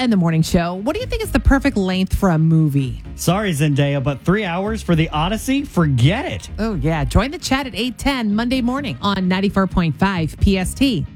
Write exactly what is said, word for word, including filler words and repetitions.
and the morning show. What do you think is the perfect length for a movie? Sorry, Zendaya, but three hours for The Odyssey? Forget it. Oh, yeah. Join the chat at eight ten Monday morning on ninety-four point five P S T.